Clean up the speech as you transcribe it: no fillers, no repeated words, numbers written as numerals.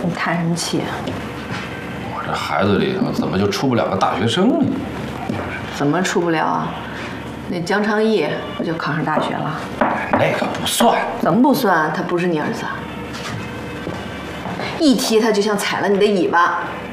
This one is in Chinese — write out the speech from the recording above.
你叹什么气啊？ 我这孩子里头怎么就出不了个大学生呢？ 怎么出不了啊？那江昌义不就考上大学了？ 那个不算。 怎么不算？他不是你儿子。一提他就像踩了你的尾巴。